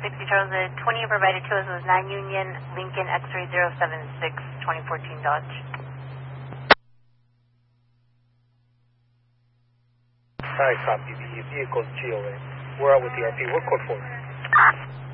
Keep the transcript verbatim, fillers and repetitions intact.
sixty Charles, twenty you provided to us was nine Union, Lincoln X-ray zero seven six, twenty fourteen Dodge. Alright, copy. The vehicle is G O A. We're out with the R P. What code for?